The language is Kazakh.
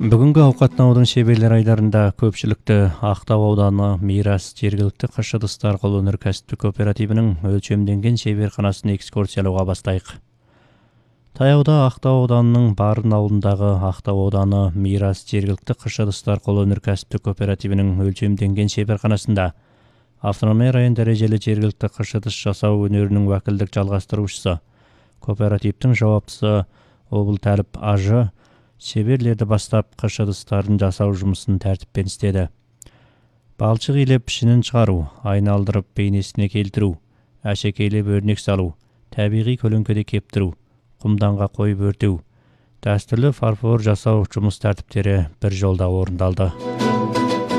Бүгінгі ауқаттаудың шеберлер айдарында көпшілікті Ақтау ауданы Мирас жергілікті қыш ыдыстар қол өнеркәсіптік кооперативінің өлшемденген шеберханасын экскурсиялауға бастайық. Таяуда Ақтау ауданының Барын ауылындағы Ақтау ауданы Мирас жергілікті қыш ыдыстар қол өнеркәсіптік кооперативінің өлшемденген шеберханасында автономия район дәрежелі жергілікті қыш ыдыс жасау өнерінің уәкілдік жалғастырушысы, кооперативтің жауаптысы Облтәліп Ажы шеберлерді бастап қыш ыдыстарын жасау жұмысын тәртіппен істеді. Балшық илеп пішінін шығару, айналдырып бейнесіне келтіру, әшекейлеп өрнек салу, табиғи көлеңкеде кептіру, құмданға қойып өртеу, дәстүрлі фарфор жасау жұмыс тәртіптері бір жолда орындалды.